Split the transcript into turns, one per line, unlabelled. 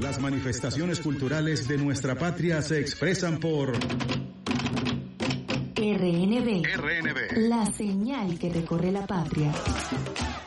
Las manifestaciones culturales de nuestra patria se expresan por
RNB, la señal que recorre la patria.